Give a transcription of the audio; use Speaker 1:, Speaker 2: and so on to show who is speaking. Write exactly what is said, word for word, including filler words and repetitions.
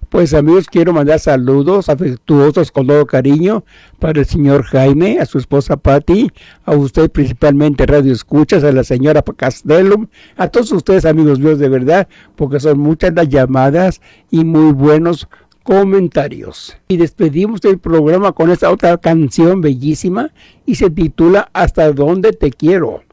Speaker 1: Pues amigos, quiero mandar saludos afectuosos con todo cariño para el señor Jaime, a su esposa Patti, a usted principalmente Radio Escuchas, a la señora Castellum, a todos ustedes amigos míos de verdad, porque son muchas las llamadas y muy buenos comentarios. Y despedimos el programa con esta otra canción bellísima y se titula Hasta Donde Te Quiero.